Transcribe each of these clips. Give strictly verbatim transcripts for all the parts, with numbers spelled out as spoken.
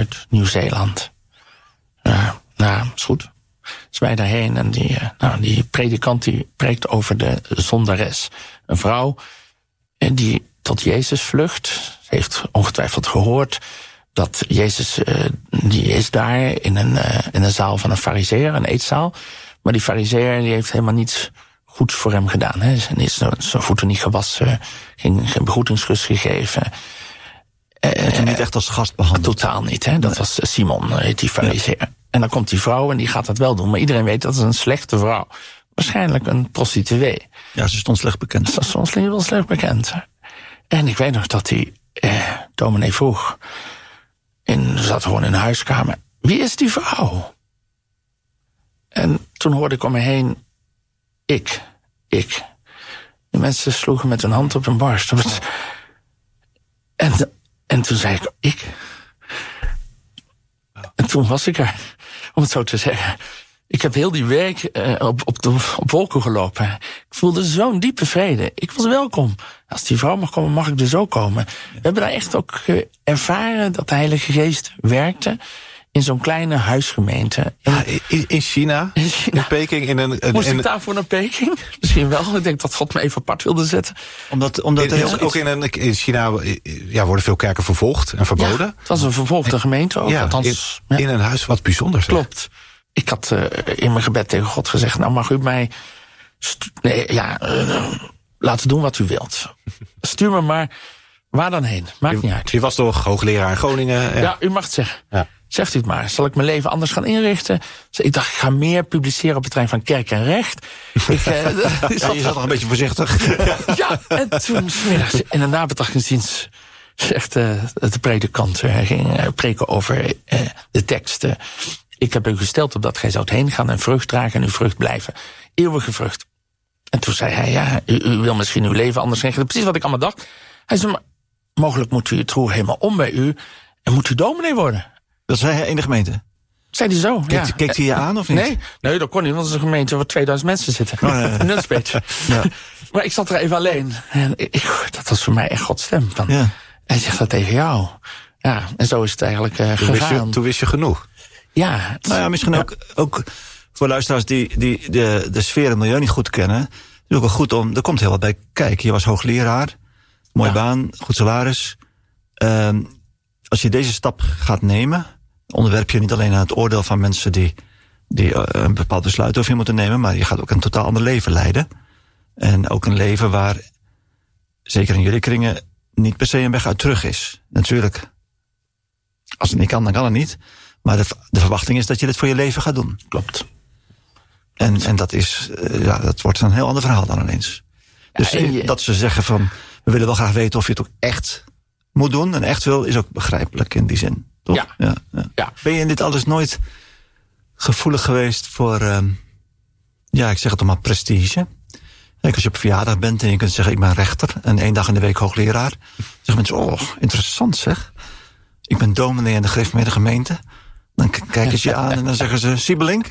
uit Nieuw-Zeeland. Uh, nou, is goed. Dus wij daarheen en die, uh, nou, die predikant die preekt over de zondares. Een vrouw die tot Jezus vlucht. Ze heeft ongetwijfeld gehoord dat Jezus, uh, die is daar in een, uh, in een zaal van een farizeer, een eetzaal. Maar die farizeer die heeft helemaal niets goeds voor hem gedaan. Hè. Zijn is zijn voeten niet gewassen, geen, geen begroetingskus gegeven. Uh, niet echt als gast behandeld. Totaal niet. Hè. Dat nee. was Simon, heet die farizeer. Ja. En dan komt die vrouw en die gaat dat wel doen. Maar iedereen weet dat is een slechte vrouw. Waarschijnlijk een prostituee. Ja, ze stond slecht bekend. Ze stond wel slecht bekend. En ik weet nog dat die eh, dominee vroeg. En zat gewoon in een huiskamer. Wie is die vrouw? En toen hoorde ik om me heen. Ik. Ik. De mensen sloegen met hun hand op hun borst. Op het, en, en toen zei ik, ik. En toen was ik er. Om het zo te zeggen. Ik heb heel die week uh, op, op, de, op wolken gelopen. Ik voelde zo'n diepe vrede. Ik was welkom. Als die vrouw mag komen, mag ik dus ook komen. We hebben daar echt ook uh, ervaren dat de Heilige Geest werkte in zo'n kleine huisgemeente. Ja, in, in, China, in China, in Peking. In een, een, Moest in, ik daarvoor naar Peking? Misschien wel. Ik denk dat God me even apart wilde zetten. Omdat, omdat in, in, ook in, een, in China ja, worden veel kerken vervolgd en verboden. Ja, het was een vervolgde gemeente ook. Ja, althans, in, ja. in een huis wat bijzonders. Klopt. Ik had uh, in mijn gebed tegen God gezegd, nou mag u mij stu- nee, ja, uh, laten doen wat u wilt. Stuur me maar waar dan heen. Maakt je, niet uit. Je was toch hoogleraar in Groningen? Ja, ja u mag het zeggen. Ja. Zegt u het maar. Zal ik mijn leven anders gaan inrichten? Dus ik dacht, ik ga meer publiceren op het terrein van kerk en recht. ik, uh, ja, je zat nog een beetje voorzichtig. Ja, en toen smiddags in een nabetrachtingsdienst zegt uh, de predikant, hij ging uh, preken over uh, de teksten. Ik heb u gesteld op dat gij zoudt heen gaan en vrucht dragen en uw vrucht blijven. Eeuwige vrucht. En toen zei hij, ja, u, u wil misschien uw leven anders regelen. Precies wat ik allemaal dacht. Hij zei, maar mogelijk moet u het roer helemaal om bij u en moet u dominee worden. Dat zei hij in de gemeente? Zei hij zo, Keek, ja. Keek hij je aan of niet? Nee, nee, dat kon niet, want het is een gemeente waar tweeduizend mensen zitten. Oh, nee, nee. In Nunspeet. Ja. Maar ik zat er even alleen. En ik, dat was voor mij echt Gods stem. Van, ja. Hij zegt dat tegen jou. Ja, en zo is het eigenlijk uh, toen gegaan. Wist je, toen wist je genoeg. Ja. Het, nou ja, misschien ja. Ook, ook voor luisteraars die, die de, de sfeer en milieu niet goed kennen. Het is ook wel goed om, er komt heel wat bij kijken. Je was hoogleraar, mooie ja. baan, goed salaris. Um, als je deze stap gaat nemen, onderwerp je niet alleen aan het oordeel van mensen die, die uh, een bepaald besluit over je moeten nemen, maar je gaat ook een totaal ander leven leiden. En ook een leven waar, zeker in jullie kringen, niet per se een weg uit terug is. Natuurlijk, als het niet kan, dan kan het niet. Maar de, de verwachting is dat je dit voor je leven gaat doen. Klopt. En, en dat is, uh, ja, dat wordt een heel ander verhaal dan ineens. Dus ja, je... dat ze zeggen van, we willen wel graag weten of je het ook echt moet doen en echt wil, is ook begrijpelijk in die zin. Toch? Ja. Ja, ja. Ja. Ben je in dit alles nooit gevoelig geweest voor, um, ja, ik zeg het maar, prestige? Kijk, als je op verjaardag bent en je kunt zeggen, ik ben rechter en één dag in de week hoogleraar. Zeggen mensen, oh, interessant zeg. Ik ben dominee in de Griff met de gemeente. Dan k- kijken ze je aan en dan zeggen ze, Siebelink?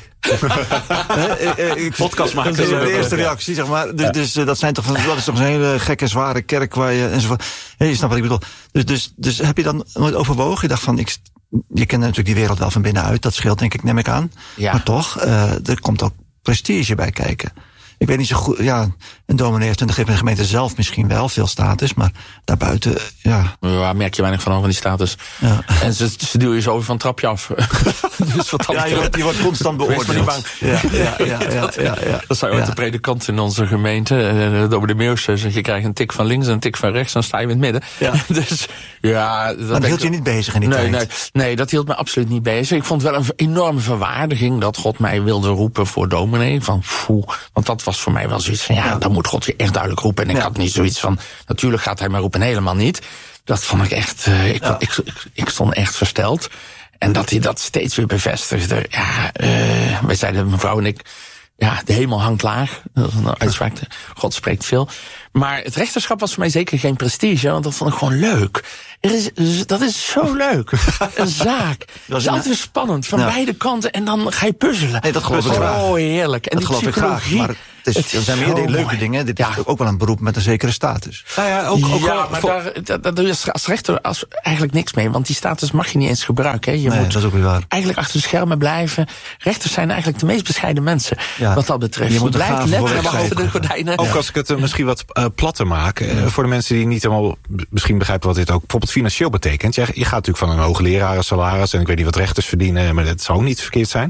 Podcast maken. Dat is de eerste reactie, zeg maar. Dus, dus uh, dat, zijn toch, dat is toch een hele gekke, zware kerk waar je, enzovoort. Hey, je snapt wat ik bedoel. Dus, dus, dus heb je dan nooit overwogen? Je dacht van, ik, je kent natuurlijk die wereld wel van binnenuit. Dat scheelt denk ik, neem ik aan. Ja. Maar toch, uh, er komt ook prestige bij kijken. Ik weet niet zo goed, ja, een dominee heeft in de gemeente zelf misschien wel veel status, maar daarbuiten, ja. Ja, merk je weinig van over die status. Ja. En ze, ze duwen je zo over van een trapje af. Dus wat ja, je wordt, je wordt constant beoordeeld. Wees maar niet bang. Ja, ja, ja, ja, ja, ja. Dat zei ooit ja. de predikant in onze gemeente, de dominee Meeuwse. Je krijgt een tik van links en een tik van rechts, dan sta je in het midden. Ja. Dus, ja, dat maar dat hield je niet bezig in die nee, tijd? Nee, nee, dat hield me absoluut niet bezig. Ik vond wel een enorme verwaardiging dat God mij wilde roepen voor dominee. Van, pfoe, want dat was voor mij wel zoiets van, ja, ja. dan moet God je echt duidelijk roepen. En ik ja. had niet zoiets van, natuurlijk gaat hij mij roepen, helemaal niet. Dat vond ik echt, uh, ik, ja. ik, ik, ik stond echt versteld. En dat hij dat steeds weer bevestigde. Ja, uh, wij zeiden, mevrouw en ik, ja, de hemel hangt laag. Dat is een uitspraak, God spreekt veel. Maar het rechterschap was voor mij zeker geen prestige, want dat vond ik gewoon leuk. Er is, dat is zo leuk. Een zaak. Dat is altijd spannend, van ja. beide kanten. En dan ga je puzzelen. Nee, dat geloof ik oh, graag. Oh, heerlijk. En dat die geloof ik graag. Maar Het, is, Het is er zijn meer zo leuke mooi. dingen. Dit Ja. is ook wel een beroep met een zekere status. Nou ja, ook, ook ja, wel maar voor- daar, daar, daar doe je als rechter als eigenlijk niks mee. Want die status mag je niet eens gebruiken. Hè. Je Nee, moet dat is ook weer waar. eigenlijk achter de schermen blijven. Rechters zijn eigenlijk de meest bescheiden mensen. Ja. Wat dat betreft. Je moet Je er blijft gaven voor letten weggeven. achter de gordijnen. Ook als ik het uh, misschien wat uh, platter maak. Uh, voor de mensen die niet helemaal b- misschien begrijpen wat dit ook bijvoorbeeld financieel betekent. Je, je gaat natuurlijk van een hoogleraar salaris. En ik weet niet wat rechters verdienen. Maar dat zou ook niet verkeerd zijn.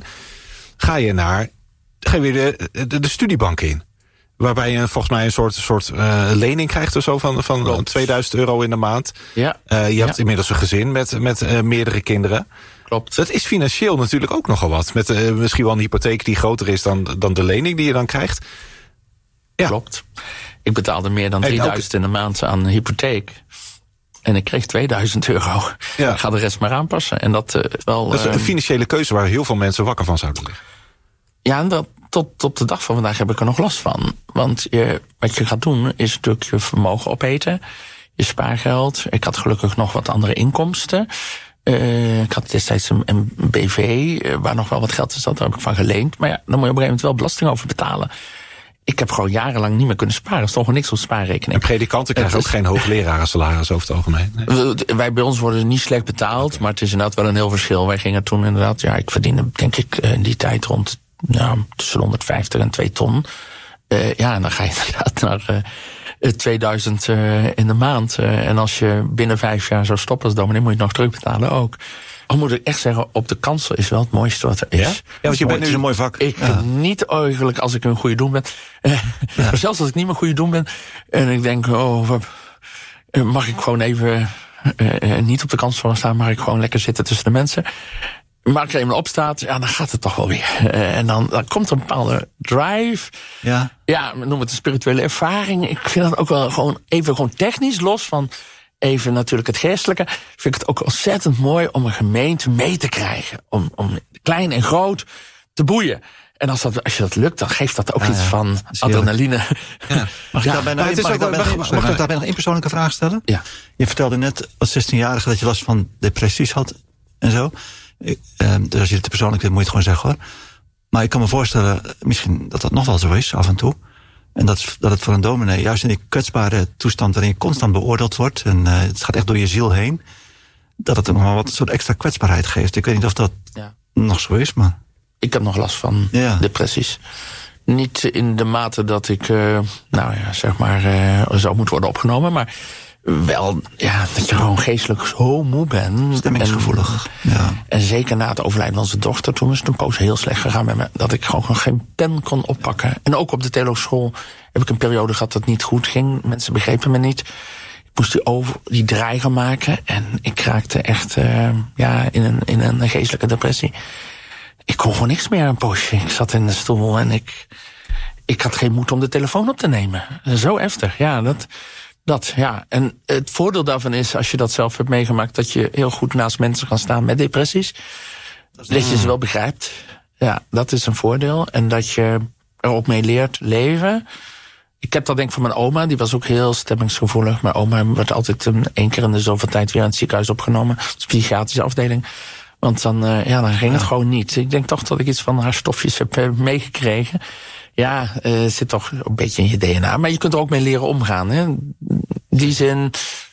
Ga je naar ga je weer de, de, de studiebank in. Waarbij je volgens mij een soort, soort uh, lening krijgt of zo van, van tweeduizend euro in de maand. Ja. Uh, je hebt Ja. inmiddels een gezin met, met uh, meerdere kinderen. Klopt. Dat is financieel natuurlijk ook nogal wat. Met uh, misschien wel een hypotheek die groter is dan, dan de lening die je dan krijgt. Ja. Klopt. Ik betaalde meer dan En drieduizend in de maand aan een hypotheek. En ik kreeg tweeduizend euro. Ja. Ik ga de rest maar aanpassen. En dat uh, wel. Dat is een uh, financiële keuze waar heel veel mensen wakker van zouden liggen. Ja, en dat, tot op de dag van vandaag heb ik er nog last van. Want je, wat je gaat doen is natuurlijk je vermogen opeten. Je spaargeld. Ik had gelukkig nog wat andere inkomsten. Uh, ik had destijds een, een B V uh, waar nog wel wat geld in zat. Daar heb ik van geleend. Maar ja, dan moet je op een gegeven moment wel belasting over betalen. Ik heb gewoon jarenlang niet meer kunnen sparen. Er stond gewoon niks op spaarrekening. En predikanten krijgen Het ook is- geen hooglerarensalaris over het algemeen. Nee. We- Wij bij ons worden niet slecht betaald, maar het is inderdaad wel een heel verschil. Wij gingen toen inderdaad, ja, ik verdiende denk ik in die tijd rond nou, tussen honderdvijftig en twee ton. Uh, ja, en dan ga je inderdaad naar uh, tweeduizend uh, in de maand. Uh, en als je binnen vijf jaar zou stoppen als dominee, moet je het nog terugbetalen ook. Al moet ik echt zeggen, op de kansel is wel het mooiste wat er is. Ja? Ja, want je bent Het is een mooi vak. Ik Ja. niet eigenlijk als ik een goede doen ben. Uh, maar zelfs als ik niet meer goede doen ben. En ik denk, oh, wat- uh, mag ik gewoon even uh, uh, niet op de kansel staan, mag ik gewoon lekker zitten tussen de mensen. Maar als ik er eenmaal op staat, ja, dan gaat het toch wel weer. Uh, en dan, dan komt er een bepaalde drive. Ja. Ja, noem het een spirituele ervaring. Ik vind dat ook wel gewoon even gewoon technisch los van even natuurlijk het geestelijke. Vind ik het ook ontzettend mooi om een gemeente mee te krijgen. Om, om klein en groot te boeien. En als, dat, als je dat lukt, dan geeft dat ook Ah, iets ja. van Dat is adrenaline. Ja. Mag ik Ja, daarbij nog, maar het is mag ik ook- daarbij nog, mag- mag mag- ik daarbij nog één persoonlijke vraag stellen? Ja. Je vertelde net als zestienjarige dat je last van depressies had en zo. Ik, eh, dus als je het te persoonlijk vindt, moet je het gewoon zeggen hoor. Maar ik kan me voorstellen, misschien dat dat nog wel zo is af en toe. En dat, is- dat het voor een dominee, juist in die kwetsbare toestand waarin je constant beoordeeld wordt. En uh, het gaat echt door je ziel heen. Dat het nog wel wat een soort extra kwetsbaarheid geeft. Ik weet niet of dat Ja. nog zo is, maar... Ik heb nog last van Ja. depressies. Niet in de mate dat ik, uh, nou ja, zeg maar, uh, zo moet worden opgenomen. Maar wel, ja, dat je gewoon geestelijk zo moe bent. Stemmingsgevoelig. En, Ja. en zeker na het overlijden van zijn dochter, toen is het een poos heel slecht gegaan met me. Dat ik gewoon nog geen pen kon oppakken. En ook op de theologischool heb ik een periode gehad dat het niet goed ging. Mensen begrepen me niet. Ik moest die, over, die draai gaan maken. En ik raakte echt uh, ja, in, een, in een geestelijke depressie. Ik kon gewoon niks meer een poosje. Ik zat in de stoel en ik, ik had geen moed om de telefoon op te nemen. Zo heftig, ja. Dat, dat, ja. En het voordeel daarvan is, als je dat zelf hebt meegemaakt, dat je heel goed naast mensen kan staan met depressies. Dat je ze wel begrijpt. Ja, dat is een voordeel. En dat je er ook mee leert leven. Ik heb dat denk ik van mijn oma, die was ook heel stemmingsgevoelig. Mijn oma werd altijd een, één keer in de zoveel tijd weer aan het ziekenhuis opgenomen. De psychiatrische afdeling. Want dan, uh, ja, dan ging het gewoon niet. Ik denk toch dat ik iets van haar stofjes heb uh, meegekregen. Ja, uh, zit toch een beetje in je D N A. Maar je kunt er ook mee leren omgaan. Hè. In die zin,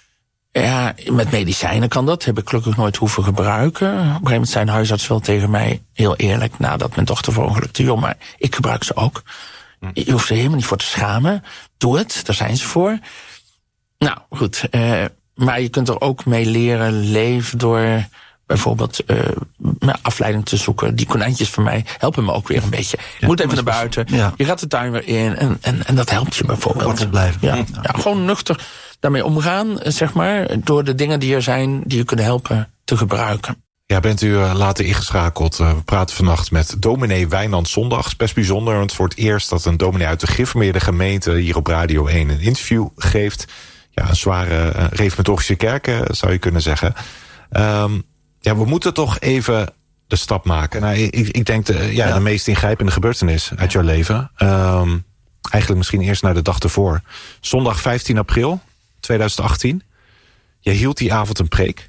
ja, met medicijnen kan dat. Heb ik gelukkig nooit hoeven gebruiken. Op een gegeven moment zei een huisarts wel tegen mij, heel eerlijk, nadat mijn dochter verongelukte, joh, maar ik gebruik ze ook. Je hoeft er helemaal niet voor te schamen. Doe het, daar zijn ze voor. Nou, goed. Uh, maar je kunt er ook mee leren leven door bijvoorbeeld uh, afleiding te zoeken. Die konijntjes van mij helpen me ook weer een beetje. Je ja, moet even naar buiten. Ja. Je gaat de tuin weer in. En, en, en dat helpt je bijvoorbeeld. Blijven. Ja, ja. ja, gewoon nuchter daarmee omgaan, zeg maar. Door de dingen die er zijn, die je kunnen helpen te gebruiken. Ja, bent u uh, later ingeschakeld. Uh, we praten vannacht met dominee Wijnand Zondags. Best bijzonder, want voor het eerst dat een dominee uit de gereformeerde gemeente hier op Radio één een interview geeft. Ja, een zware uh, reformatorische kerk, uh, zou je kunnen zeggen. Um, ja, we moeten toch even de stap maken. Nou, ik, ik denk de, ja, ja. de meest ingrijpende gebeurtenis uit jouw leven. Um, eigenlijk misschien eerst naar de dag ervoor. Zondag vijftien april tweeduizend achttien. Je hield die avond een preek.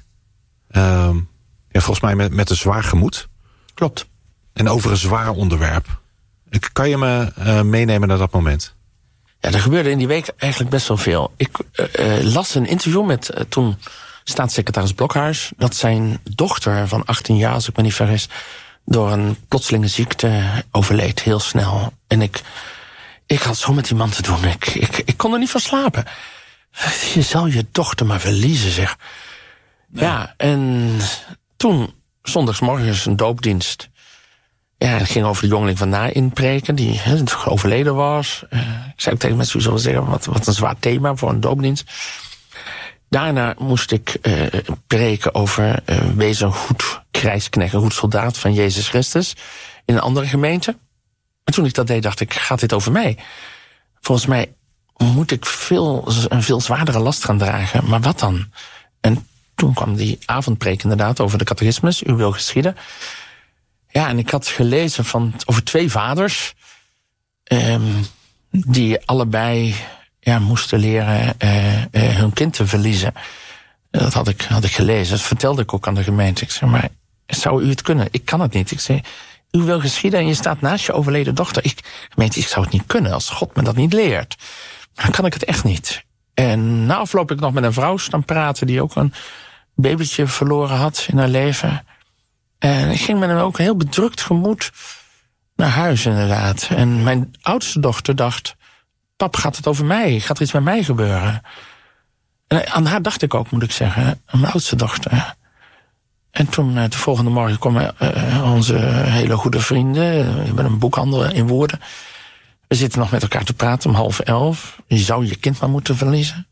Um, ja, volgens mij met, met een zwaar gemoed. Klopt. En over een zwaar onderwerp. Kan je me uh, meenemen naar dat moment? Ja, er gebeurde in die week eigenlijk best wel veel. Ik uh, las een interview met uh, toen staatssecretaris Blokhuis, dat zijn dochter van achttien jaar, als ik me niet vergis, door een plotselinge ziekte overleed, heel snel. En ik, ik had zo met die man te doen. Ik, ik, ik kon er niet van slapen. Je zal je dochter maar verliezen, zeg. Nee. Ja, en toen, zondagsmorgens, een doopdienst. Ja, het ging over de jongeling van Naïn preken, die he, overleden was. Uh, ik zei ook tegen mensen, wie zullen zeggen, wat, wat een zwaar thema voor een doopdienst. Daarna moest ik uh, preken over uh, wees een goed krijgsknecht, een goed soldaat van Jezus Christus in een andere gemeente. En toen ik dat deed, dacht ik, gaat dit over mij? Volgens mij moet ik veel, een veel zwaardere last gaan dragen. Maar wat dan? En toen kwam die avondpreek inderdaad over de catechismus, uw wil geschieden. Ja, en ik had gelezen van, over twee vaders, um, die allebei ja, moesten leren uh, uh, hun kind te verliezen. Dat had ik, had ik gelezen. Dat vertelde ik ook aan de gemeente. Ik zei, maar zou u het kunnen? Ik kan het niet. Ik zei, u wil geschieden en je staat naast je overleden dochter. Ik, gemeente, ik zou het niet kunnen als God me dat niet leert. Dan kan ik het echt niet. En na afloop ik nog met een vrouw staan praten die ook een babytje verloren had in haar leven. En ik ging met hem ook een heel bedrukt gemoed naar huis inderdaad. En mijn oudste dochter dacht, pap, gaat het over mij? Gaat er iets met mij gebeuren? En aan haar dacht ik ook, moet ik zeggen, aan mijn oudste dochter. En toen de volgende morgen komen uh, onze hele goede vrienden, we hebben een boekhandel in Woerden. We zitten nog met elkaar te praten om half elf. Je zou je kind maar moeten verliezen.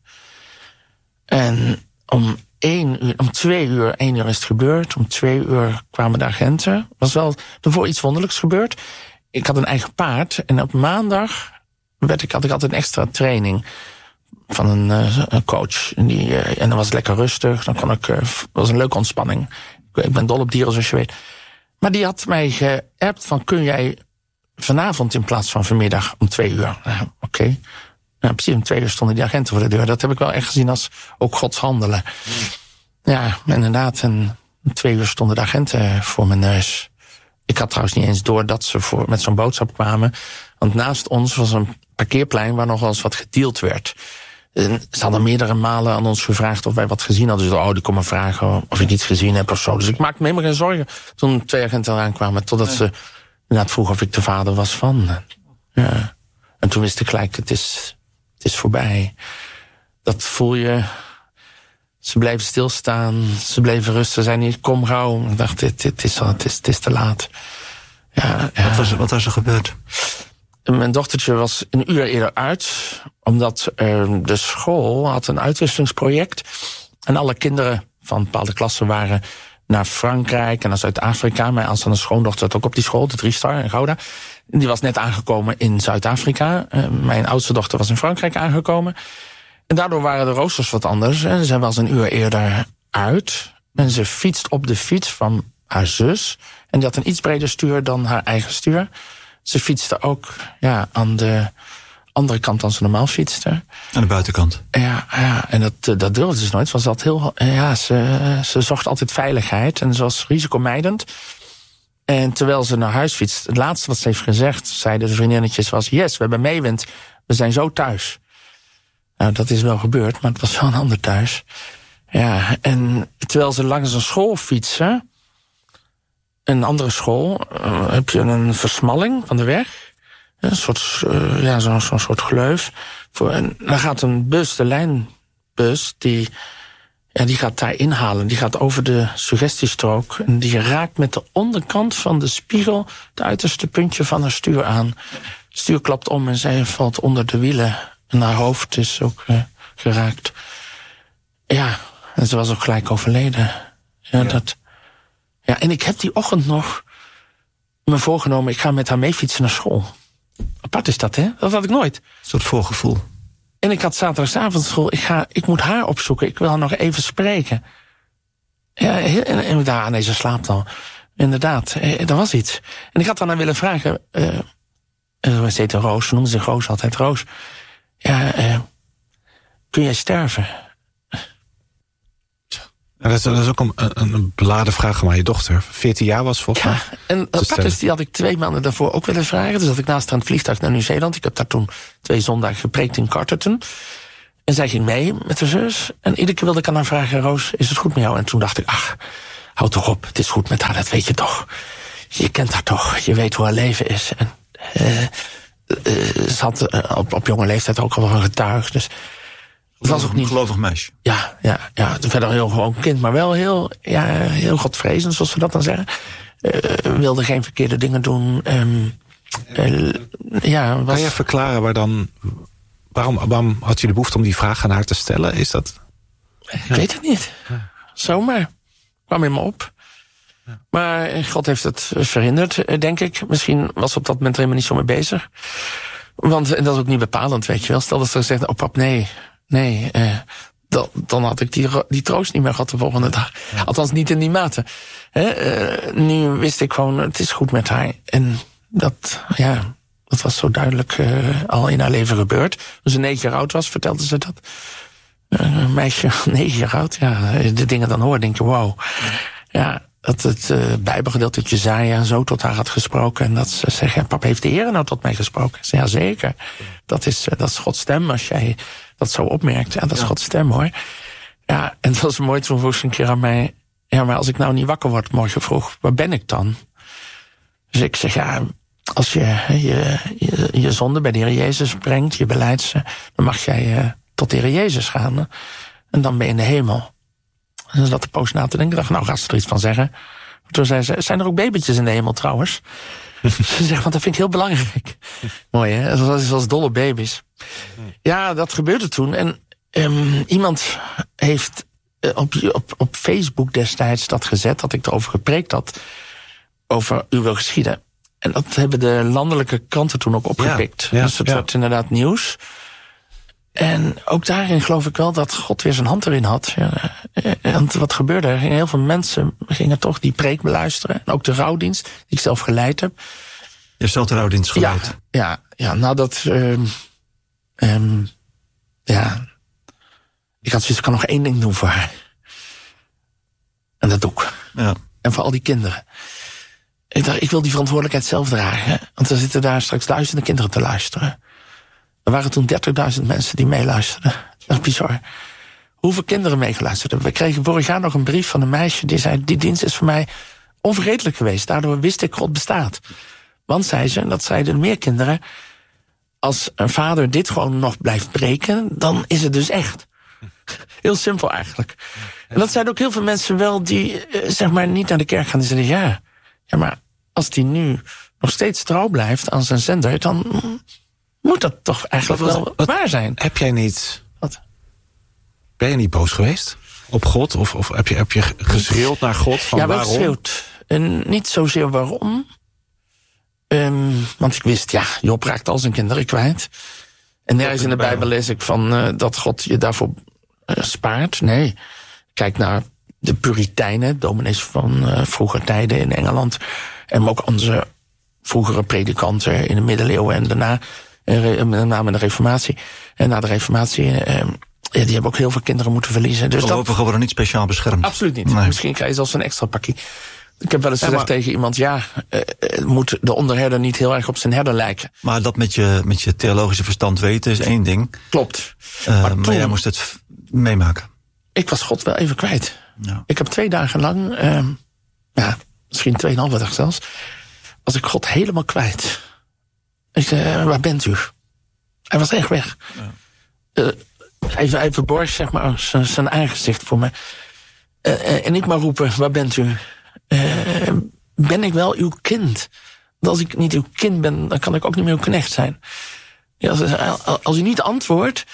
En om één uur, om twee uur, één uur is het gebeurd. Om twee uur kwamen de agenten. Was wel ervoor iets wonderlijks gebeurd. Ik had een eigen paard en op maandag werd ik, had ik altijd een extra training van een, uh, een coach. En, die, uh, en dan was het lekker rustig. Dan kon ik, uh, was een leuke ontspanning. Ik, ik ben dol op dieren, zoals je weet. Maar die had mij geappt van, kun jij vanavond in plaats van vanmiddag om twee uur? Nou, Oké. Okay. Nou, precies om twee uur stonden die agenten voor de deur. Dat heb ik wel echt gezien als ook Gods handelen. Mm. Ja, inderdaad. En om twee uur stonden de agenten voor mijn neus. Ik had trouwens niet eens door dat ze voor, met zo'n boodschap kwamen. Want naast ons was een parkeerplein waar nog wel eens wat gedeeld werd. En ze hadden meerdere malen aan ons gevraagd of wij wat gezien hadden. Dus oh, die komen vragen of ik iets gezien heb of zo. Dus ik maakte me helemaal geen zorgen toen twee agenten eraan kwamen. Totdat nee. ze inderdaad vroegen of ik de vader was van. Ja. En toen wist ik gelijk, het is, het is voorbij. Dat voel je. Ze bleven stilstaan. Ze bleven rustig. Ze zeiden niet, kom gauw. Ik dacht, dit, dit is, het, is, het is te laat. Ja, ja. Wat, was, wat was er gebeurd? Mijn dochtertje was een uur eerder uit. Omdat uh, de school had een uitwisselingsproject. En alle kinderen van bepaalde klassen waren naar Frankrijk en naar Zuid-Afrika. Mijn aanstaande schoondochter zat ook op die school, de Driestar in Gouda. Die was net aangekomen in Zuid-Afrika. Uh, mijn oudste dochter was in Frankrijk aangekomen. En daardoor waren de roosters wat anders. En zij was een uur eerder uit. En ze fietst op de fiets van haar zus. En die had een iets breder stuur dan haar eigen stuur. Ze fietste ook ja, aan de andere kant dan ze normaal fietste. Aan de buitenkant. Ja, ja en dat, dat durfde ze nooit. Was dat heel, ja, ze, ze zocht altijd veiligheid en ze was risicomijdend. En terwijl ze naar huis fietst, het laatste wat ze heeft gezegd, zeiden de vriendinnetjes, was: yes, we hebben meewind, we zijn zo thuis. Nou, dat is wel gebeurd, maar het was wel een ander thuis. Ja, en terwijl ze langs een school fietsen, een andere school, uh, heb je een versmalling van de weg. Een soort, uh, ja, zo'n zo'n soort gleuf. Voor, en dan gaat een bus, de lijnbus, die, ja, die gaat daar inhalen. Die gaat over de suggestiestrook. En die raakt met de onderkant van de spiegel het uiterste puntje van haar stuur aan. Het stuur klapt om en zij valt onder de wielen. En haar hoofd is ook uh, geraakt. Ja, en ze was ook gelijk overleden. Ja, ja. Dat, ja, en ik heb die ochtend nog me voorgenomen, ik ga met haar mee fietsen naar school. Apart is dat, hè? Dat had ik nooit. Een soort voorgevoel. En ik had zaterdagavond school, ik, ga, ik moet haar opzoeken, ik wil haar nog even spreken. Ja, en, en ik dacht, ah, nee, ze slaapt al. Inderdaad, er was iets. En ik had haar naar willen vragen, uh, uh, ze heette Roos, ze noemde zich Roos altijd, Roos. Ja, uh, kun jij sterven? Dat is, dat is ook een, een, een beladen vraag aan je dochter. veertien jaar was volgens mij. Ja, en apart is, die had ik twee maanden daarvoor ook willen vragen. Dus dat ik naast haar aan het vliegtuig naar Nieuw-Zeeland. Ik heb daar toen twee zondagen gepreekt in Carterton. En zij ging mee met haar zus. En iedere keer wilde ik aan haar vragen, Roos, is het goed met jou? En toen dacht ik, ach, houd toch op, het is goed met haar, dat weet je toch. Je kent haar toch, je weet hoe haar leven is. En uh, uh, ze had uh, op, op jonge leeftijd ook al een getuig. Dus het was ook niet... Een gelovig meisje. Ja, ja, ja, verder een heel gewoon kind, maar wel heel, ja, heel godvrezend, zoals we dat dan zeggen. Uh, wilde geen verkeerde dingen doen. Um, uh, ja, was... Kan je verklaren waar dan... Waarom, waarom had je de behoefte om die vraag aan haar te stellen? Is dat... Ik ja. weet het niet. Ja. Zomaar. Kwam in me op. Ja. Maar God heeft het verhinderd, denk ik. Misschien was op dat moment helemaal niet zo mee bezig. Want en dat is ook niet bepalend, weet je wel. Stel dat ze zegt, oh pap, nee, nee. Eh, dan, dan had ik die, die troost niet meer gehad de volgende dag. Ja. Althans niet in die mate. Hè? Uh, nu wist ik gewoon, het is goed met haar. En dat, ja... Dat was zo duidelijk uh, al in haar leven gebeurd. Toen ze negen jaar oud was, vertelde ze dat. Uh, een meisje, negen jaar oud. Ja, de dingen dan hoor, denk je, wow. Ja, dat het uh, Bijbelgedeelte uit Jesaja zo tot haar had gesproken. En dat ze zegt, ja, papa, heeft de Heer nou tot mij gesproken? Ze ja, zeker. Dat is, uh, dat is Gods stem, als jij dat zo opmerkt. Ja, dat is ja. Gods stem, hoor. Ja, en het was mooi, toen vroeg ze een keer aan mij... Ja, maar als ik nou niet wakker word morgen vroeg, waar ben ik dan? Dus ik zeg, ja... Als je je, je je zonde bij de Heer Jezus brengt, je beleidt ze, dan mag jij uh, tot de Heer Jezus gaan. Hè? En dan ben je in de hemel. En dan zat de poos na te denken. Ik dacht, nou, gaat ze er iets van zeggen. Toen zei ze, zijn er ook babytjes in de hemel trouwens? Ze zegt, want dat vind ik heel belangrijk. Mooi, hè? Zoals, zoals dolle baby's. Ja, dat gebeurde toen. En um, iemand heeft uh, op, op, op Facebook destijds dat gezet, dat ik erover gepreekt had, over U wil geschieden. En dat hebben de landelijke kranten toen ook opgepikt. Ja, ja, dus het ja. werd inderdaad nieuws. En ook daarin geloof ik wel dat God weer zijn hand erin had. Ja, want wat gebeurde er? Heel veel mensen gingen toch die preek beluisteren. En ook de rouwdienst, die ik zelf geleid heb. Je hebt zelf de rouwdienst geleid? Ja, ja, ja nou dat... Um, um, ja... Ik had zoiets, ik kan nog één ding doen voor haar. En dat doe ik. Ja. En voor al die kinderen. Ik dacht, ik wil die verantwoordelijkheid zelf dragen. Want er zitten daar straks duizenden kinderen te luisteren. Er waren toen dertigduizend mensen die meeluisterden. Dat is bizar. Hoeveel kinderen meegeluisterd hebben. We kregen vorig jaar nog een brief van een meisje die zei, die dienst is voor mij onvergetelijk geweest. Daardoor wist ik God bestaat. Want, zei ze, en dat zeiden meer kinderen, als een vader dit gewoon nog blijft preken, dan is het dus echt. Heel simpel eigenlijk. En dat zijn ook heel veel mensen wel die, zeg maar, niet naar de kerk gaan. Die zeggen, ja, ja, maar als die nu nog steeds trouw blijft aan zijn zender, dan moet dat toch eigenlijk wat, wel wat, waar zijn. Heb jij niet... Wat? Ben je niet boos geweest op God? Of, of heb je, heb je geschreeuwd naar God van ja, waarom? Ja, wel geschreeuwd. En niet zozeer waarom. Um, want ik wist, ja, Job raakt al zijn kinderen kwijt. En nergens in de Bijbel lees ik van uh, dat God je daarvoor uh, spaart. Nee, kijk naar de Puritijnen, dominees van uh, vroeger tijden in Engeland. En ook onze vroegere predikanten in de middeleeuwen en daarna, uh, met name de Reformatie. En na de Reformatie, uh, ja, die hebben ook heel veel kinderen moeten verliezen. Dus Gelovigen worden niet speciaal beschermd. Absoluut niet. Nee. Misschien krijg je zelfs een extra pakje. Ik heb wel eens ja, gezegd maar, tegen iemand, ja, uh, moet de onderherder niet heel erg op zijn herder lijken. Maar dat met je, met je theologische verstand weten is één ding. Klopt. Uh, maar, maar toen, jij moest het meemaken. Ik was God wel even kwijt. Ja. Ik heb twee dagen lang, uh, ja, misschien tweeënhalve dag zelfs, was ik God helemaal kwijt. Ik zei, uh, waar bent u? Hij was echt weg. Ja. Uh, hij, hij verborg, zeg maar, zijn, zijn aangezicht voor me. Uh, uh, en ik maar roepen, waar bent u? Uh, ben ik wel uw kind? Want als ik niet uw kind ben, dan kan ik ook niet meer uw knecht zijn. Ja, als, als u niet antwoordt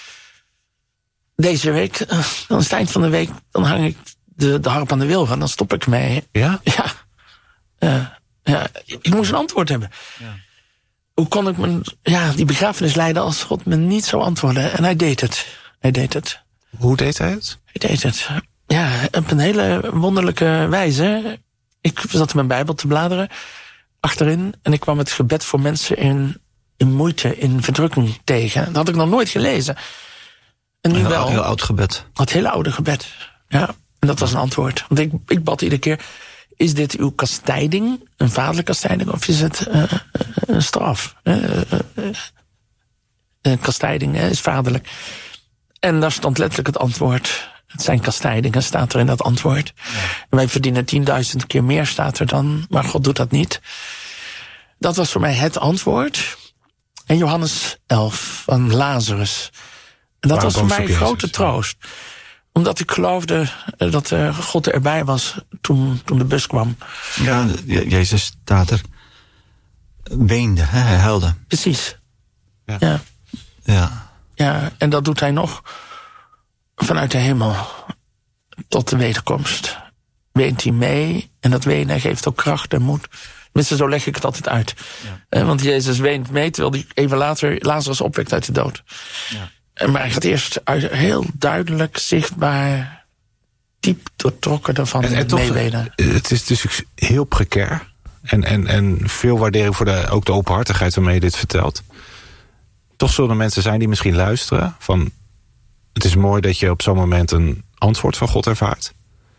deze week, uh, dan is het eind van de week, dan hang ik de, de harp aan de wilgen en dan stop ik mee. Ja? Ja. Uh, ja. Ik moest een antwoord hebben. Ja. Hoe kon ik mijn, ja, die begrafenis leiden als God me niet zou antwoorden? En hij deed het. Hij deed het. Hoe deed hij het? Hij deed het. Ja, op een hele wonderlijke wijze. Ik zat in mijn Bijbel te bladeren, achterin, en ik kwam het gebed voor mensen in, in moeite, in verdrukking tegen. Dat had ik nog nooit gelezen. En nu een wel. Een heel oud gebed. Het hele oude gebed, ja. En dat was een antwoord. Want ik, ik bad iedere keer, is dit uw kastijding, een vaderlijke kastijding, of is het uh, een straf? Uh, uh, uh, een kastijding uh, is vaderlijk. En daar stond letterlijk het antwoord. Het zijn kastijdingen, staat er in dat antwoord. Ja. En wij verdienen tienduizend keer meer, staat er dan. Maar God doet dat niet. Dat was voor mij het antwoord. En Johannes elf van Lazarus. En dat was voor mij een grote troost. Omdat ik geloofde dat uh, God erbij was toen, toen de bus kwam. Ja, Jezus staat er. Weende, hè? Hij huilde. Precies. Ja. Ja. Ja. Ja, en dat doet hij nog vanuit de hemel tot de wederkomst. Weent hij mee en dat wenen geeft ook kracht en moed. Tenminste, zo leg ik het altijd uit. Ja. Want Jezus weent mee, terwijl hij even later Lazarus opwekt uit de dood. Ja. Maar hij gaat eerst uit, heel duidelijk, zichtbaar, diep doortrokken daarvan en, en toch, meewenen. Het is dus heel precair. En, en, en veel waardering voor de, ook de openhartigheid waarmee je dit vertelt. Toch zullen er mensen zijn die misschien luisteren van, het is mooi dat je op zo'n moment een antwoord van God ervaart.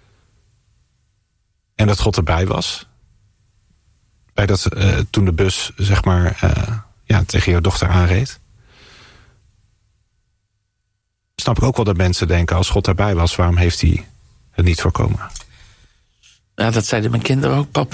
En dat God erbij was. Bij dat, uh, toen de bus, zeg maar, uh, ja, tegen jouw dochter aanreed. Snap ik ook wel dat mensen denken, als God erbij was, waarom heeft hij het niet voorkomen? Ja, dat zeiden mijn kinderen ook, pap.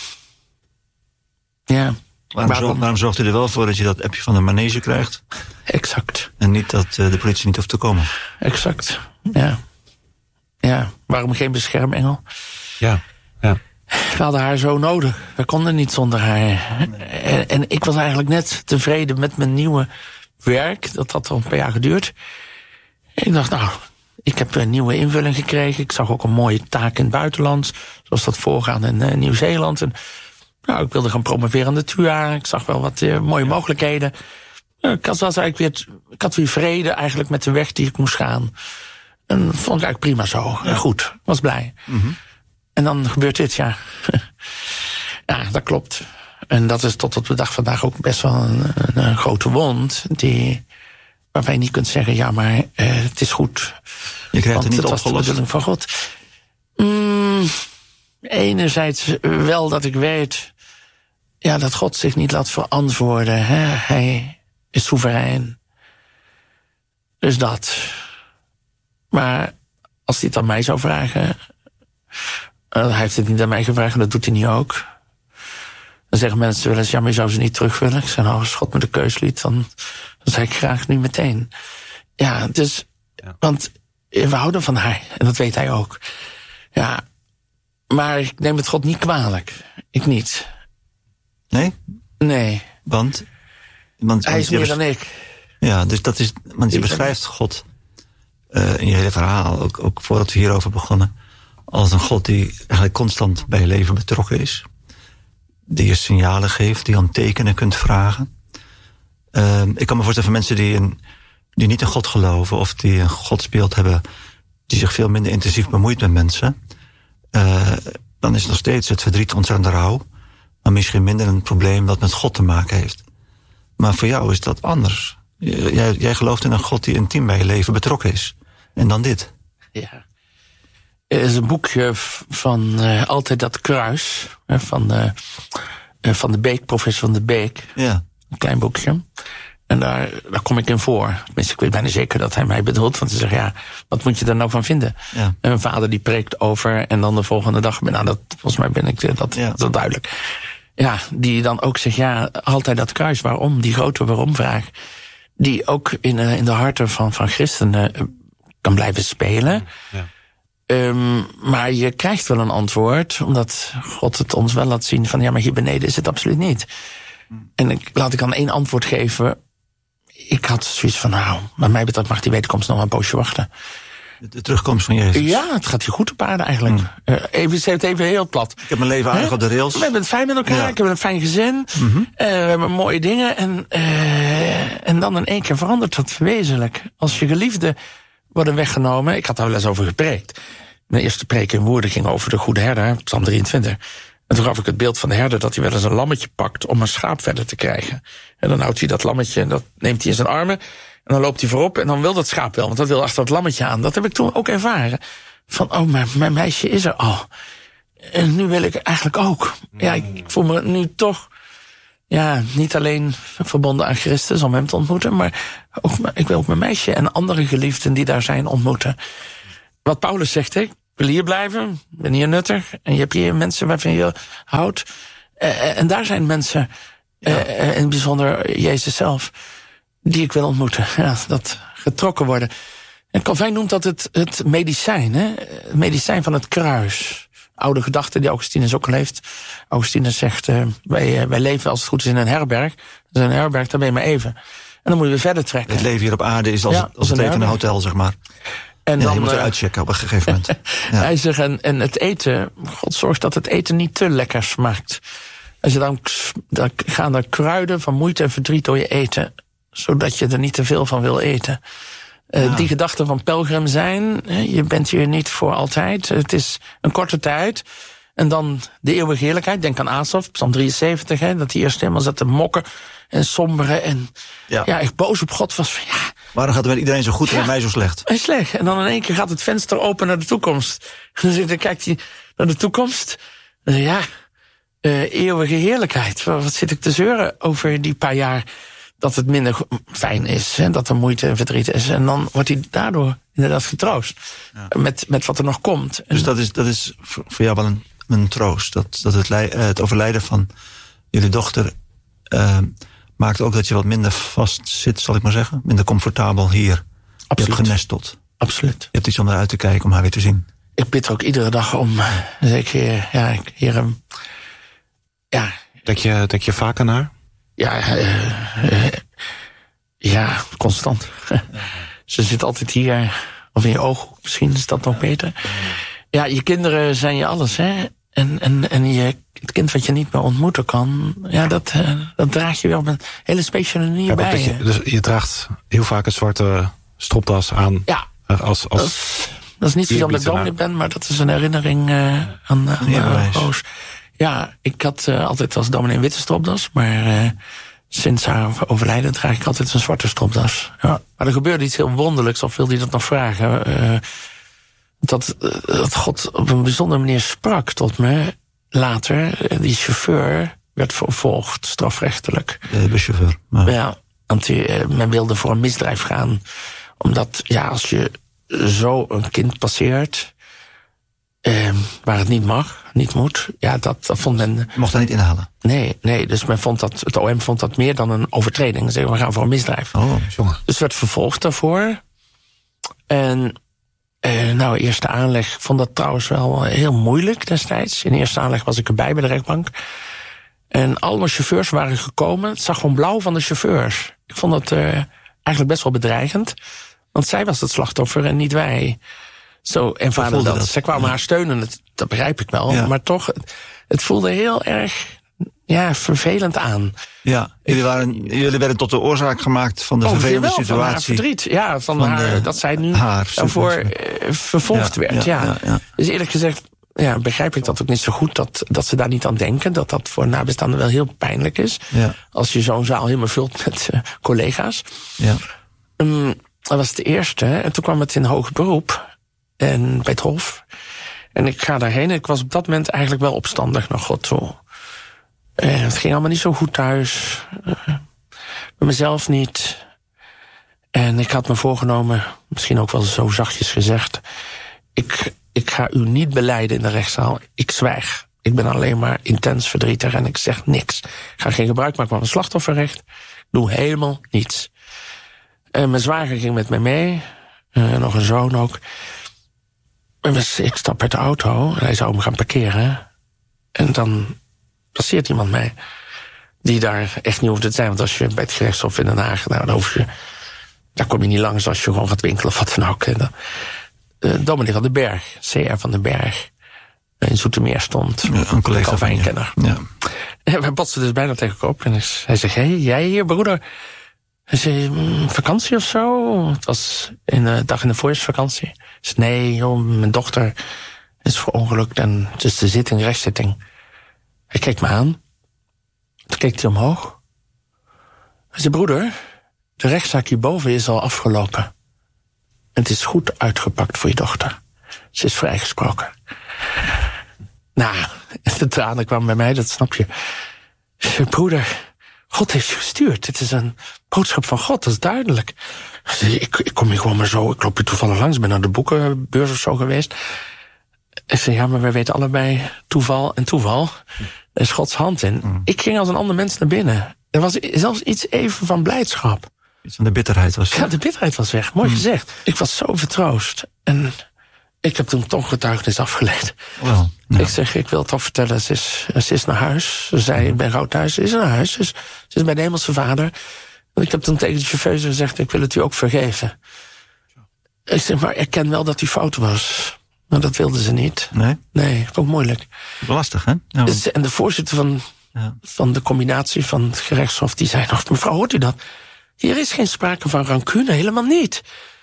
Ja. Waarom, waarom? Zorg, waarom zorgt u er wel voor dat je dat appje van de manege krijgt? Exact. En niet dat uh, de politie niet hoeft te komen? Exact, ja. Ja, waarom geen beschermengel? Ja, ja. We hadden haar zo nodig. We konden niet zonder haar. Nee. En, en ik was eigenlijk net tevreden met mijn nieuwe werk. Dat had al een paar jaar geduurd. En ik dacht, nou, ik heb een nieuwe invulling gekregen. Ik zag ook een mooie taak in het buitenland. Zoals dat voorgaan in uh, Nieuw-Zeeland. En nou, ik wilde gaan promoveren aan de T U A. Ik zag wel wat uh, mooie mogelijkheden. Uh, ik, had, was eigenlijk weer, ik had weer vrede eigenlijk met de weg die ik moest gaan. En vond ik eigenlijk prima zo. Ja. Goed, ik was blij. Mm-hmm. En dan gebeurt dit, ja. Ja, dat klopt. En dat is tot op de dag vandaag ook best wel een, een, een grote wond. Die, waarbij je niet kunt zeggen, ja, maar uh, het is goed. Je krijgt want het niet het opgelost. was de bedoeling van God. Mm, enerzijds wel dat ik weet, ja, dat God zich niet laat verantwoorden. Hè? Hij is soeverein. Dus dat. Maar als hij het aan mij zou vragen, Uh, hij heeft het niet aan mij gevraagd en dat doet hij niet ook. Dan zeggen mensen wel eens, ja, maar je zou ze niet terug willen. Ik zeg, nou, als God me de keus liet, dan, dan zei ik graag nu meteen. Ja, dus, ja. Want we houden van haar. En dat weet hij ook. Ja, maar ik neem het God niet kwalijk. Ik niet. Nee? Nee. Want? want hij is meer dan ik. Ja, dus dat is, want je beschrijft God uh, in je hele verhaal, ook, ook voordat we hierover begonnen, als een God die eigenlijk constant bij je leven betrokken is. Die je signalen geeft, die je aan tekenen kunt vragen. Uh, ik kan me voorstellen van mensen die, een, die niet in God geloven, of die een godsbeeld hebben, die zich veel minder intensief bemoeit met mensen. Uh, dan is het nog steeds het verdriet, ontzettend rouw. Maar misschien minder een probleem dat met God te maken heeft. Maar voor jou is dat anders. Jij, jij gelooft in een God die intiem bij je leven betrokken is. En dan dit. Ja. Er is een boekje van uh, Altijd dat kruis. Uh, van, uh, uh, van de Beek, professor Van de Beek. Ja. Een klein boekje. En daar, daar kom ik in voor. Tenminste, ik weet bijna zeker dat hij mij bedoelt. Want hij zegt, ja, wat moet je er nou van vinden? Ja. En mijn vader die preekt over. En dan de volgende dag, nou, dat, volgens mij ben ik dat, ja. dat duidelijk. Ja, die dan ook zegt, ja, altijd dat kruis. Waarom? Die grote waarom-vraag. Die ook in, uh, in de harten van, van christenen uh, kan blijven spelen. Ja. Um, maar je krijgt wel een antwoord, omdat God het ons wel laat zien van, ja, maar hier beneden is het absoluut niet. En ik, laat ik dan één antwoord geven. Ik had zoiets van, nou, wat mij betreft mag die wederkomst nog een poosje wachten. De, de terugkomst van Jezus. Ja, het gaat hier goed op aarde eigenlijk. Mm. Uh, even, ze het even heel plat. Ik heb mijn leven aardig op de rails. We hebben het fijn met elkaar, ja. Ik heb een fijn gezin. Mm-hmm. Uh, we hebben mooie dingen. En, uh, en dan in één keer verandert dat wezenlijk. Als je geliefden worden weggenomen. Ik had daar wel eens over gepreekt. Mijn eerste preek in Woerden ging over de goede herder, Psalm drieëntwintig. En toen gaf ik het beeld van de herder dat hij wel eens een lammetje pakt om een schaap verder te krijgen. En dan houdt hij dat lammetje en dat neemt hij in zijn armen. En dan loopt hij voorop en dan wil dat schaap wel, want dat wil achter het lammetje aan. Dat heb ik toen ook ervaren. van, oh, mijn, mijn meisje is er al. En nu wil ik eigenlijk ook. Ja, ik, ik voel me nu toch, ja, niet alleen verbonden aan Christus om hem te ontmoeten, maar ook, ik wil ook mijn meisje en andere geliefden die daar zijn ontmoeten. Wat Paulus zegt, ik wil hier blijven, ik ben hier nuttig, en je hebt hier mensen waarvan je houdt. Uh, en daar zijn mensen, ja. uh, in het bijzonder Jezus zelf, die ik wil ontmoeten. Ja, dat getrokken worden. En Calvijn noemt dat het, het medicijn, hè? Het medicijn van het kruis. Oude gedachte die Augustinus ook al heeft. Augustinus zegt, uh, wij, wij leven als het goed is in een herberg. Dat is een herberg, daar ben je maar even. En dan moet je weer verder trekken. Het leven hier op aarde is als, ja, het, als het eten in een hotel, zeg maar. En ja, dan, je moet eruit checken op een gegeven moment. Ja. Hij zegt, en, en het eten, God zorgt dat het eten niet te lekker smaakt. Als je dan, dan gaan er kruiden van moeite en verdriet door je eten, zodat je er niet te veel van wil eten. Uh, ja. Die gedachte van pelgrim zijn, je bent hier niet voor altijd. Het is een korte tijd. En dan de eeuwige heerlijkheid. Denk aan Asaf, Psalm drieënzeventig, hè, dat hij eerst helemaal zat te mokken en somberen. En ja, ja echt boos op God was van, ja, waarom gaat het met iedereen zo goed en ja, met mij zo slecht? En slecht. En dan in één keer gaat het venster open naar de toekomst. En dan kijkt hij naar de toekomst. En dan, ja, uh, eeuwige heerlijkheid. Wat zit ik te zeuren over die paar jaar dat het minder fijn is, hè, dat er moeite en verdriet is. En dan wordt hij daardoor inderdaad getroost. Ja. Met, met wat er nog komt. En dus dat is, dat is voor jou wel een, een troost. Dat, dat het, het overlijden van jullie dochter uh, maakt ook dat je wat minder vast zit, zal ik maar zeggen. Minder comfortabel hier. Absoluut. Je hebt genesteld. Absoluut. Je hebt iets om naar uit te kijken, om haar weer te zien. Ik bid ook iedere dag om, zeker, ja, hier, um, ja. Denk je, denk je vaker naar? Ja, uh, uh, ja, constant. Ze zit altijd hier, of in je oog, misschien is dat nog beter. Ja, je kinderen zijn je alles, hè. En, en, en je, het kind wat je niet meer ontmoeten kan, ja, dat, uh, dat draag je wel op een hele speciale manier ja, bij je. Dus je draagt heel vaak een zwarte stropdas aan. Ja, als, als dat, is, dat is niet zozeer omdat ik dominee ben, maar dat is een herinnering uh, aan, aan uh, Roos. Ja, ik had uh, altijd als dominee een witte stropdas, maar uh, sinds haar overlijden draag ik altijd een zwarte stropdas. Ja. Maar er gebeurde iets heel wonderlijks, of wilde hij dat nog vragen? Uh, dat, uh, dat God op een bijzondere manier sprak tot me later. Uh, die chauffeur werd vervolgd, strafrechtelijk. De buschauffeur. Ja, ja, want die, uh, men wilde voor een misdrijf gaan. Omdat, ja, als je zo een kind passeert, Uh, waar het niet mag, niet moet. Ja, dat, dat vond men. Mocht dat niet inhalen? Nee, nee. Dus men vond dat, het O M vond dat meer dan een overtreding. Ze zeggen, we gaan voor een misdrijf. Oh, jongen. Dus werd vervolgd daarvoor. En uh, nou, eerste aanleg vond dat trouwens wel heel moeilijk destijds. In eerste aanleg was ik erbij bij de rechtbank. En allemaal chauffeurs waren gekomen. Het zag gewoon blauw van de chauffeurs. Ik vond dat uh, eigenlijk best wel bedreigend. Want zij was het slachtoffer en niet wij. Zo ervaren dat. dat. Zij kwamen ja. haar steunen, dat, dat begrijp ik wel. Ja. Maar toch, het, het voelde heel erg ja, vervelend aan. Ja, jullie, waren, jullie werden tot de oorzaak gemaakt van de oh, vervelende wel, situatie. Van haar verdriet, ja, van, van haar, de, dat zij nu daarvoor uh, vervolgd ja, werd. Ja, ja. Ja, ja. Dus eerlijk gezegd, ja, begrijp ik dat ook niet zo goed, dat, dat ze daar niet aan denken. Dat dat voor nabestaanden wel heel pijnlijk is. Ja. Als je zo'n zaal helemaal vult met uh, collega's. Ja. Um, dat was de eerste, en toen kwam het in hoger beroep. En bij het Hof. En ik ga daarheen. En ik was op dat moment eigenlijk wel opstandig naar God toe. En het ging allemaal niet zo goed thuis. Uh, bij mezelf niet. En ik had me voorgenomen, misschien ook wel zo zachtjes gezegd, Ik, ik ga u niet belijden in de rechtszaal. Ik zwijg. Ik ben alleen maar intens verdrietig en ik zeg niks. Ik ga geen gebruik maken van mijn slachtofferrecht. Ik doe helemaal niets. En mijn zwager ging met mij mee. Uh, nog een zoon ook. En ik stap uit de auto en hij zou me gaan parkeren. En dan passeert iemand mij. Die daar echt niet hoeft te zijn. Want als je bij het gerechtshof in Den Haag, nou, dan hoef je, daar kom je niet langs als je gewoon gaat winkelen of wat dan ook. En dan, uh, Dominee van den Berg, C R van den Berg, in Zoetermeer stond. Ja, een collega van een kenner. Ja. En wij botsten dus bijna tegen elkaar op. En hij zegt, hé, hey, jij hier, broeder? Hij zei, mm, vakantie of zo? Het was in de dag in de voorjaarsvakantie. Hij zei, nee, joh, mijn dochter is verongelukt en het is de zitting, rechtszitting. Hij keek me aan. Toen keek hij omhoog. Hij zei, broeder, de rechtszaak hierboven is al afgelopen. Het is goed uitgepakt voor je dochter. Ze is vrijgesproken. Nou, de tranen kwamen bij mij, dat snap je. Broeder, God heeft je gestuurd. Dit is een boodschap van God, dat is duidelijk. Ik, ik kom hier gewoon maar zo, ik loop hier toevallig langs, ben naar de boekenbeurs of zo geweest. Ik zei, ja, maar wij weten allebei toeval en toeval. Er is Gods hand in. Mm. Ik ging als een ander mens naar binnen. Er was zelfs iets even van blijdschap. Iets van de bitterheid was. Ja, de bitterheid was weg. Mooi mm. gezegd. Ik was zo vertroost. En ik heb toen toch getuigenis afgelegd. Well, ja. Ik zeg, ik wil het toch vertellen. Ze is, ze is naar huis. Ze zei, ik ben gauw thuis. Ze is naar huis. Ze is, ze is bij de hemelse vader. Ik heb toen tegen de chauffeur gezegd, ik wil het u ook vergeven. Ik zeg, maar erken wel dat u fout was. Maar dat wilden ze niet. Nee? Nee, ook moeilijk. Lastig, hè? Ja, want... En de voorzitter van, ja. van de combinatie van het gerechtshof, die zei nog, mevrouw, hoort u dat? Hier is geen sprake van rancune, helemaal niet.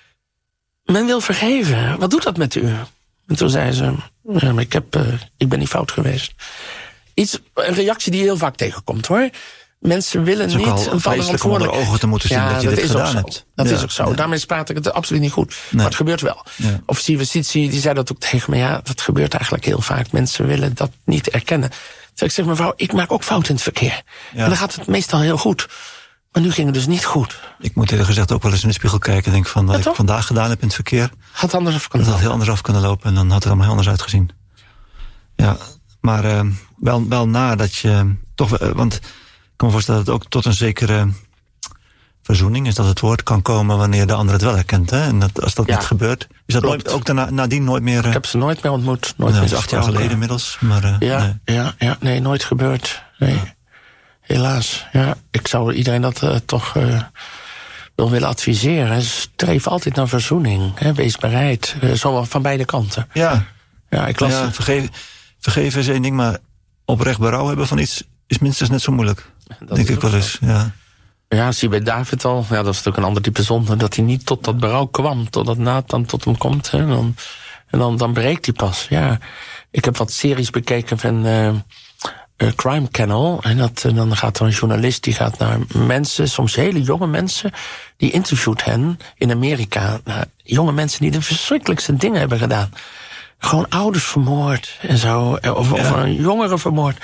Men wil vergeven. Wat doet dat met u? En toen zei ze, ja, maar ik, heb, uh, ik ben niet fout geweest. Iets, een reactie die je heel vaak tegenkomt, hoor. Mensen willen niet een verantwoordelijkheid. Ogen te moeten zien ja, dat je dat dit gedaan hebt. Dat ja, is ook zo. Ja. Daarmee praat ik het absoluut niet goed. Nee. Maar het gebeurt wel. Ja. Officier Justitie die zei dat ook tegen me. Ja, dat gebeurt eigenlijk heel vaak. Mensen willen dat niet erkennen. Dus ik zeg, mevrouw, ik maak ook fouten in het verkeer. Ja. En dan gaat het meestal heel goed. Maar nu ging het dus niet goed. Ik moet eerlijk gezegd ook wel eens in de spiegel kijken en denk van wat ja, ik vandaag gedaan heb in het verkeer. Had anders af kunnen dat had heel anders af kunnen lopen en dan had het allemaal heel anders uitgezien. Ja, maar uh, wel, wel nadat je toch, uh, want ik kan me voorstellen dat het ook tot een zekere verzoening, is dat het woord, kan komen wanneer de ander het wel herkent. Hè? En dat, als dat ja, niet gebeurt, is dat nooit, ook daarna, nadien nooit meer... Uh, ik heb ze nooit meer ontmoet. Nooit nou, meer dat is acht jaar geleden inmiddels. Maar, uh, ja, nee. ja, ja, nee, nooit gebeurd. Nee, ja. Helaas. Ja, ik zou iedereen dat uh, toch uh, wel willen adviseren. Streef altijd naar verzoening. Hè? Wees bereid. Uh, zo van beide kanten. Ja, ja, ik las ja vergeven, vergeven is één ding, maar oprecht berouw hebben van iets is minstens net zo moeilijk. Dat denk ik wel eens, ja. Ja, zie je bij David al. Ja, dat is natuurlijk een ander type zonde. Dat hij niet tot dat berouw kwam. Totdat Nathan tot hem komt. Hè. En, dan, en dan, dan breekt hij pas. Ja, ik heb wat series bekeken van uh, uh, Crime Channel. En dat, uh, dan gaat er een journalist die gaat naar mensen, soms hele jonge mensen, die interviewt hen in Amerika. Nou, jonge mensen die de verschrikkelijkste dingen hebben gedaan. Gewoon ouders vermoord en zo. Of, ja. of een jongere vermoord.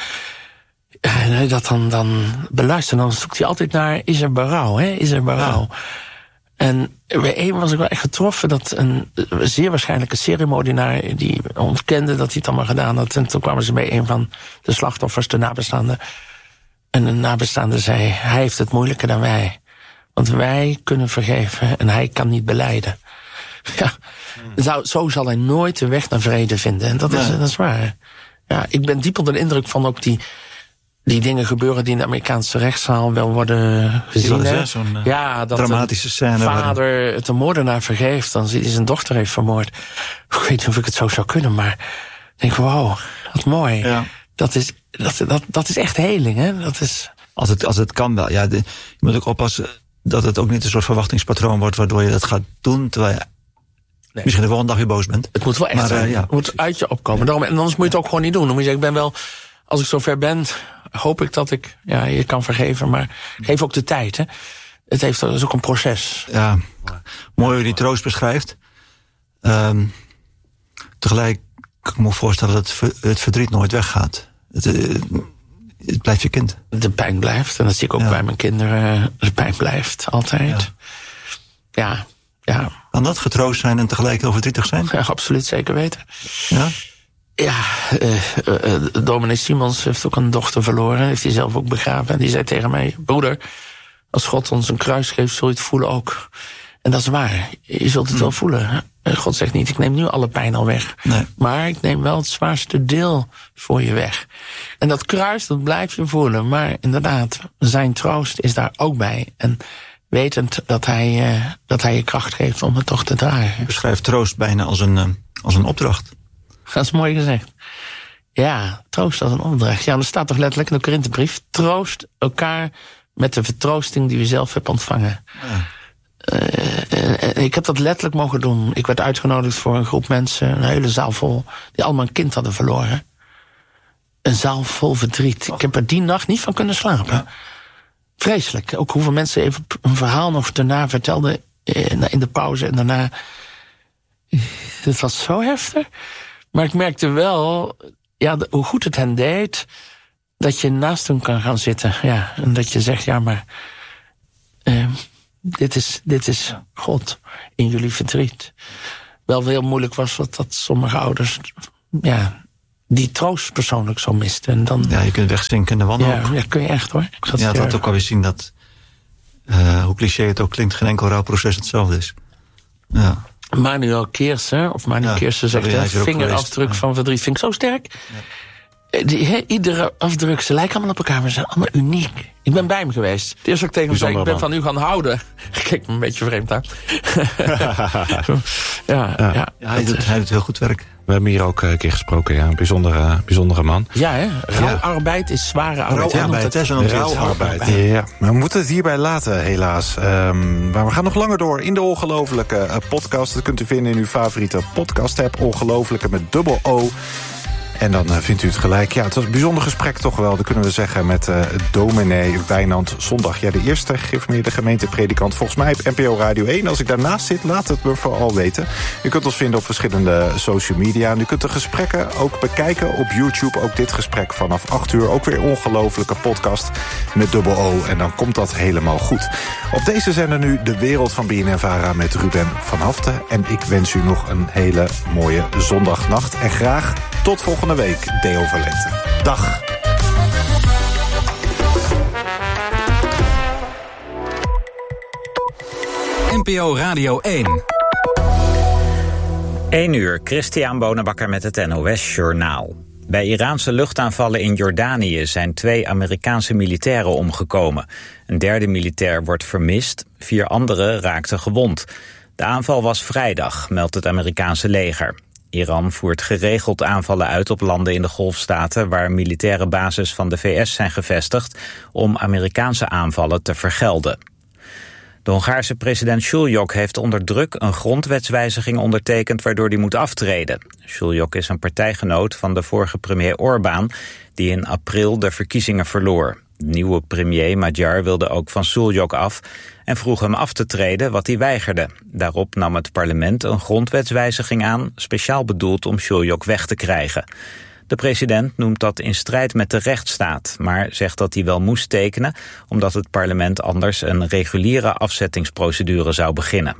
En dat dan, dan beluisteren, dan zoekt hij altijd naar, is er berouw, hè? Is er berouw? Ja. En bij één was ik wel echt getroffen dat een zeer waarschijnlijke seriemoordenaar die ontkende dat hij het allemaal gedaan had. En toen kwamen ze bij een van de slachtoffers, de nabestaanden. En de nabestaande zei, hij heeft het moeilijker dan wij. Want wij kunnen vergeven en hij kan niet belijden. Ja, zo, zo zal hij nooit de weg naar vrede vinden. En dat is, ja. dat is waar. Ja, ik ben diep onder de indruk van ook die... die dingen gebeuren die in de Amerikaanse rechtszaal wel worden gezien. Ja, zo'n ja, dat dramatische scène. Vader waarin... het de moordenaar vergeeft, dan ziet hij zijn dochter heeft vermoord. Ik weet niet of ik het zo zou kunnen, maar ik denk, wow, wat mooi. Ja. Dat, is, dat, dat, dat is echt heling, hè? Dat is... Als het, als het kan wel. Ja, de, je moet ook oppassen dat het ook niet een soort verwachtingspatroon wordt waardoor je dat gaat doen, terwijl je nee. misschien de volgende dag weer boos bent. Het moet wel echt maar, zijn. Uh, ja. Het moet uit je opkomen. Ja. Daarom, en anders moet je het ook gewoon niet doen. Dan moet je zeggen, ik ben wel, als ik zover ben, hoop ik dat ik ja, je kan vergeven, maar geef ook de tijd. Hè. Het heeft, dat is ook een proces. Ja, mooi hoe je die troost beschrijft. Um, tegelijk kan ik me voorstellen dat het verdriet nooit weggaat. Het, het blijft je kind. De pijn blijft, en dat zie ik ook ja. bij mijn kinderen. De pijn blijft, altijd. Ja, ja. ja. Kan dat getroost zijn en tegelijk heel verdrietig zijn? Ja, absoluut, zeker weten. Ja? Ja, uh, uh, dominee Simons heeft ook een dochter verloren. Heeft hij zelf ook begraven. En die zei tegen mij, broeder, als God ons een kruis geeft, zul je het voelen ook. En dat is waar. Je zult het mm. wel voelen. God zegt niet, ik neem nu alle pijn al weg. Nee. Maar ik neem wel het zwaarste deel voor je weg. En dat kruis, dat blijf je voelen. Maar inderdaad, zijn troost is daar ook bij. En wetend dat hij, uh, dat hij je kracht geeft om het toch te dragen. Je beschrijft troost bijna als een, uh, als een opdracht. Dat is mooi gezegd. Ja, troost als een opdracht. Ja, er staat toch letterlijk in de Korinthebrief, troost elkaar met de vertroosting die u zelf hebt ontvangen. Ja. Uh, ik heb dat letterlijk mogen doen. Ik werd uitgenodigd voor een groep mensen, een hele zaal vol, die allemaal een kind hadden verloren. Een zaal vol verdriet. Ik heb er die nacht niet van kunnen slapen. Ja. Vreselijk. Ook hoeveel mensen even een verhaal nog daarna vertelden in de pauze en daarna. het was zo heftig. Maar ik merkte wel, ja, hoe goed het hen deed, dat je naast hem kan gaan zitten. Ja, en dat je zegt, ja, maar uh, dit is, dit is God in jullie verdriet. Wel heel moeilijk was wat dat sommige ouders, ja, die troost persoonlijk zo misten. En dan, ja, je kunt wegzinken in de wanhoop. Ja, ja, kun je echt hoor. Ik zat ja, dat ook alweer zien dat, uh, hoe cliché het ook klinkt, geen enkel rouwproces hetzelfde is. Ja. Manuel Keersen, of Manuel ja, Keersen zegt, ja, vingerafdruk ja. van verdriet vind ik zo sterk. Ja. Die, he, iedere afdruk, ze lijken allemaal op elkaar, maar ze zijn allemaal uniek. Ik ben bij hem geweest. Het eerste wat ik tegen hem zei, ik ben van u gaan houden. Kijk me een beetje vreemd aan. ja, ja. ja, ja hij, doet, hij doet heel goed werk. We hebben hier ook een keer gesproken, ja, een bijzondere, bijzondere man. Ja, hè? Rouwarbeid is zware arbeid. Rouwarbeid, hè? Zo'n rouwarbeid. Ja, maar we moeten het hierbij laten, helaas. Um, maar we gaan nog langer door in de Ongelofelijke uh, podcast. Dat kunt u vinden in uw favoriete podcast-app. Ongelofelijke met dubbel O. En dan uh, vindt u het gelijk. Ja, het was een bijzonder gesprek toch wel, dat kunnen we zeggen, met uh, dominee Wijnand Zondag. Ja, de eerste gereformeerde gemeentepredikant volgens mij op N P O Radio één. Als ik daarnaast zit, laat het me vooral weten. U kunt ons vinden op verschillende social media. En u kunt de gesprekken ook bekijken op YouTube. Ook dit gesprek vanaf acht uur. Ook weer ongelofelijke podcast met dubbel O. En dan komt dat helemaal goed. Op deze zender nu De Wereld van B N N Vara met Ruben van Haften. En ik wens u nog een hele mooie zondagnacht. En graag tot volgende week, Deo Valente. Dag. N P O Radio één. één uur, Christian Bonenbakker met het N O S-journaal. Bij Iraanse luchtaanvallen in Jordanië zijn twee Amerikaanse militairen omgekomen. Een derde militair wordt vermist, vier anderen raakten gewond. De aanval was vrijdag, meldt het Amerikaanse leger. Iran voert geregeld aanvallen uit op landen in de Golfstaten waar militaire bases van de V S zijn gevestigd om Amerikaanse aanvallen te vergelden. De Hongaarse president Šuljok heeft onder druk een grondwetswijziging ondertekend waardoor hij moet aftreden. Šuljok is een partijgenoot van de vorige premier Orbán die in april de verkiezingen verloor. De nieuwe premier Magyar wilde ook van Šuljok af en vroeg hem af te treden, wat hij weigerde. Daarop nam het parlement een grondwetswijziging aan, speciaal bedoeld om Šuljok weg te krijgen. De president noemt dat in strijd met de rechtsstaat, maar zegt dat hij wel moest tekenen, omdat het parlement anders een reguliere afzettingsprocedure zou beginnen.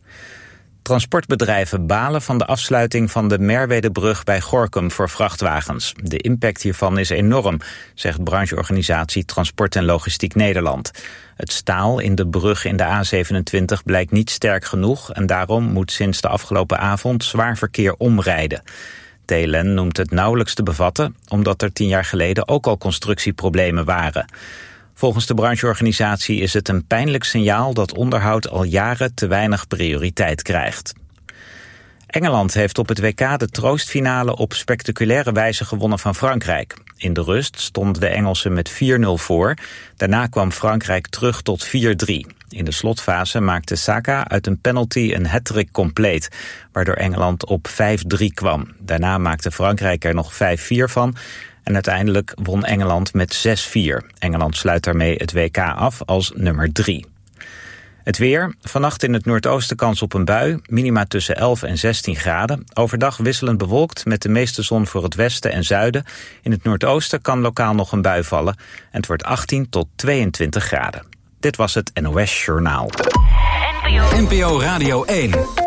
Transportbedrijven balen van de afsluiting van de Merwedebrug bij Gorinchem voor vrachtwagens. De impact hiervan is enorm, zegt brancheorganisatie Transport en Logistiek Nederland. Het staal in de brug in de A zevenentwintig blijkt niet sterk genoeg en daarom moet sinds de afgelopen avond zwaar verkeer omrijden. T L N noemt het nauwelijks te bevatten, omdat er tien jaar geleden ook al constructieproblemen waren. Volgens de brancheorganisatie is het een pijnlijk signaal dat onderhoud al jaren te weinig prioriteit krijgt. Engeland heeft op het W K de troostfinale op spectaculaire wijze gewonnen van Frankrijk. In de rust stonden de Engelsen met vier nul voor. Daarna kwam Frankrijk terug tot vier drie. In de slotfase maakte Saka uit een penalty een hat-trick compleet, waardoor Engeland op vijf drie kwam. Daarna maakte Frankrijk er nog vijf vier van en uiteindelijk won Engeland met zes vier. Engeland sluit daarmee het W K af als nummer drie. Het weer, vannacht in het noordoosten kans op een bui, minima tussen elf en zestien graden. Overdag wisselend bewolkt met de meeste zon voor het westen en zuiden. In het noordoosten kan lokaal nog een bui vallen en het wordt achttien tot tweeëntwintig graden. Dit was het N O S Journaal. N P O Radio één.